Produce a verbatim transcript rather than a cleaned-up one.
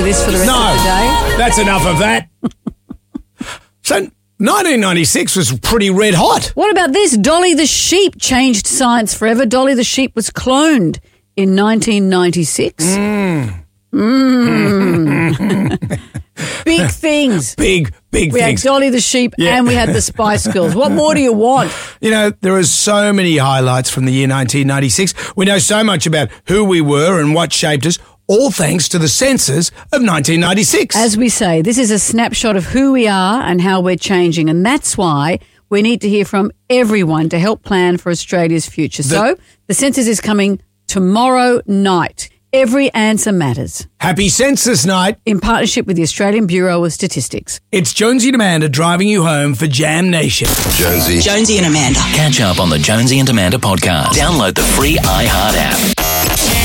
do this for the rest No, of the day. that's enough of that. So nineteen ninety-six was pretty red hot. What about this? Dolly the sheep changed science forever. Dolly the sheep was cloned in nineteen ninety-six. Mm. Mm. Big things. Big, big we things. had Dolly the sheep Yeah. and we had the Spice Girls. What more do you want? You know, there are so many highlights from the year nineteen ninety-six. We know so much about who we were and what shaped us, all thanks to the census of nineteen ninety-six. As we say, this is a snapshot of who we are and how we're changing, and that's why we need to hear from everyone to help plan for Australia's future. The- so the census is coming tomorrow night. Every answer matters. Happy Census Night. In partnership with the Australian Bureau of Statistics. It's Jonesy and Amanda driving you home for Jam Nation. Jonesy. Jonesy and Amanda. Catch up on the Jonesy and Amanda podcast. Download the free iHeart app.